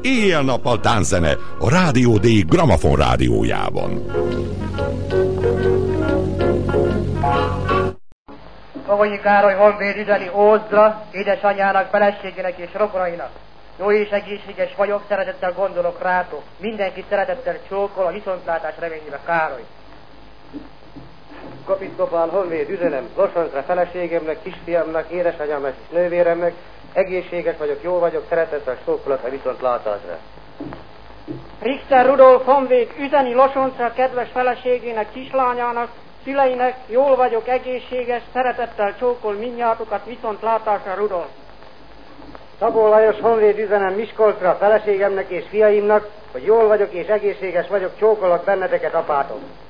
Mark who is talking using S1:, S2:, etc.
S1: éjjel-nappal tánczene a Rádió D Gramafon rádiójában.
S2: Fogonyi Károly honvéd üzeni Ózdra, édesanyjának, feleségének és rokonainak. Jó és egészséges vagyok, szeretettel gondolok rátok. Mindenki szeretettel csókol, a viszontlátás reményébe, Károly.
S3: Kapisztopán honvéd üzenem Losoncra feleségemnek, kisfiamnak, édesanyámnak és nővéremnek. Egészséges vagyok, jó vagyok, szeretettel csókolat a viszontlátásra.
S4: Richter Rudolf honvéd üzeni Losoncra kedves feleségének, kislányának, szüleinek, jól vagyok, egészséges, szeretettel csókol mindnyátokat, viszontlátásra, Rudolf.
S3: Szabó Lajos honvéd üzenem Miskolcra feleségemnek és fiaimnak, hogy jól vagyok és egészséges vagyok, csókolok benneteket, apátok.